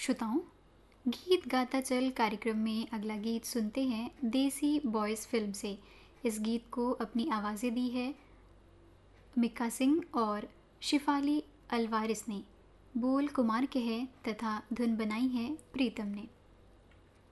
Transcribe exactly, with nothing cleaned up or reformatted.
श्रोताओं, गीत गाता चल कार्यक्रम में अगला गीत सुनते हैं देसी बॉयज़ फिल्म से। इस गीत को अपनी आवाज़ें दी है मिक्का सिंह और शिफाली अलवारिस ने। बोल कुमार के हैं तथा धुन बनाई है प्रीतम ने।